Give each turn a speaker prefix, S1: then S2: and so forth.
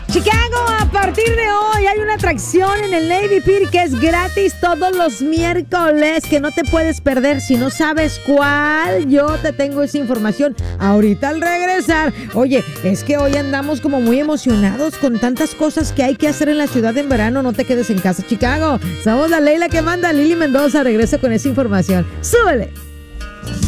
S1: Chicago, a partir de hoy hay una atracción en el Navy Pier que es gratis todos los miércoles, que no te puedes perder. Si no sabes cuál, yo te tengo esa información ahorita al regresar. Oye, es que hoy andamos como muy emocionados con tantas cosas que hay que hacer en la ciudad en verano. No te quedes en casa, Chicago. Somos la Leila que manda. Lili Mendoza regresa con esa información. ¡Súbele!